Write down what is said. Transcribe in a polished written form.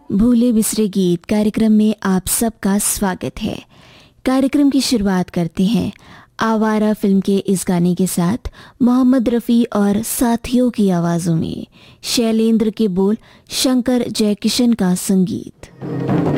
भूले बिसरे गीत कार्यक्रम में आप सबका स्वागत है। कार्यक्रम की शुरुआत करते हैं आवारा फिल्म के इस गाने के साथ मोहम्मद रफ़ी और साथियों की आवाज़ों में। शैलेंद्र के बोल, शंकर जयकिशन का संगीत।